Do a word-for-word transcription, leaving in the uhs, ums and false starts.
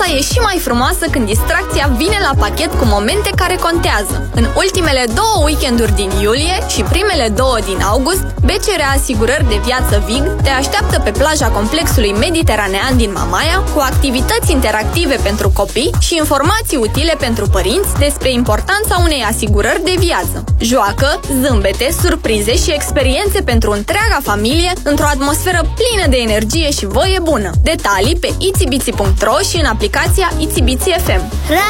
e și mai frumoasă când distracția vine la pachet cu momente care contează. În ultimele două weekenduri din iulie și primele două din august, B C R Asigurări de Viață V I G te așteaptă pe plaja complexului mediteranean din Mamaia cu activități interactive pentru copii și informații utile pentru părinți despre importanța unei asigurări de viață. Joacă, zâmbete, surprize și experiențe pentru întreaga familie într-o atmosferă plină de energie și voie bună. Detalii pe itsibitsi punct ro și în aplicația Itsibitsi F M.